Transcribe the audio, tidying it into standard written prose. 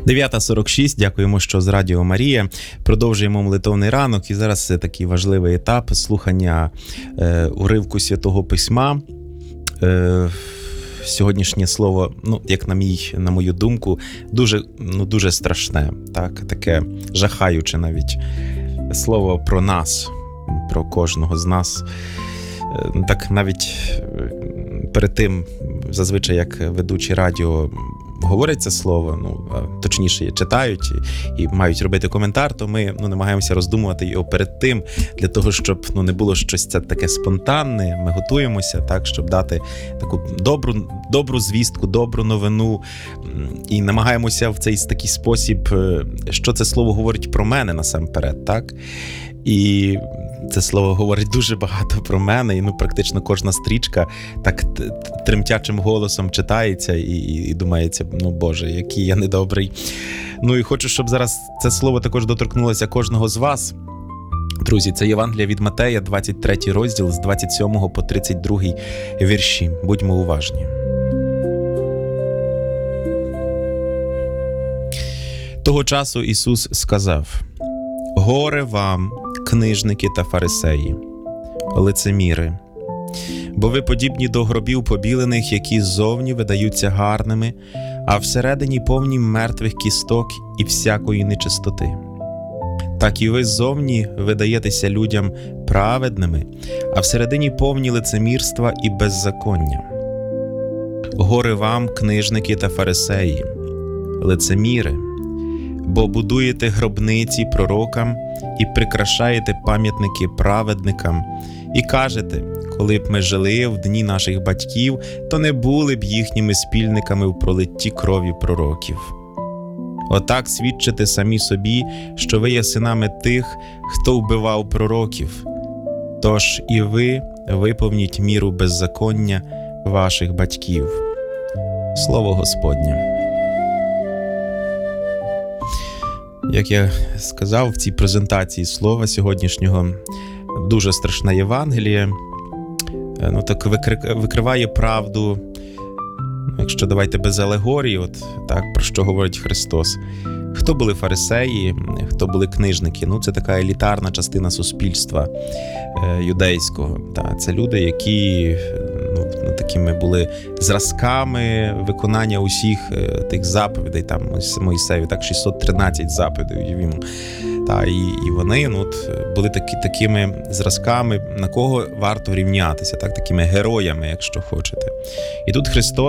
9:46. Дякуємо, що з Радіо Марія. Продовжуємо молитовний ранок. І зараз це такий важливий етап слухання уривку Святого Письма. Сьогоднішнє слово, як на мою думку, дуже страшне, таке жахаюче навіть. Слово про нас, про кожного з нас. Так навіть перед тим, зазвичай, як ведучі радіо говорять це слово, точніше, читають і мають робити коментар, то ми намагаємося роздумувати його перед тим, для того, щоб не було щось це таке спонтанне. Ми готуємося, так, щоб дати таку добру звістку, добру новину, і намагаємося в цей такий спосіб, що це слово говорить про мене насамперед, так? І це слово говорить дуже багато про мене, і практично кожна стрічка так тремтячим голосом читається і думається, Боже, який я недобрий. І хочу, щоб зараз це слово також доторкнулося кожного з вас. Друзі, це Євангелія від Матея, 23 розділ, з 27 по 32 вірші. Будьмо уважні. Того часу Ісус сказав: «Горе вам, книжники та фарисеї, лицеміри, бо ви подібні до гробів побілених, які ззовні видаються гарними, а всередині повні мертвих кісток і всякої нечистоти. Так і ви ззовні видаєтеся людям праведними, а всередині повні лицемірства і беззаконня. Горе вам, книжники та фарисеї, лицеміри, бо будуєте гробниці пророкам і прикрашаєте пам'ятники праведникам, і кажете: коли б ми жили в дні наших батьків, то не були б їхніми спільниками в пролитті крові пророків. Отак свідчите самі собі, що ви є синами тих, хто вбивав пророків. Тож і ви виповніть міру беззаконня ваших батьків». Слово Господнє. Як я сказав в цій презентації слова сьогоднішнього, дуже страшна Євангеліє, так викриває правду, якщо давайте без алегорії, про що говорить Христос. Хто були фарисеї, хто були книжники? Це така елітарна частина суспільства юдейського. Це люди, які такими були зразками виконання усіх тих заповідей, Мойсею, 613 заповідей, уявімо. І вони були такими зразками, на кого варто рівнятися, такими героями, якщо хочете. І тут Христос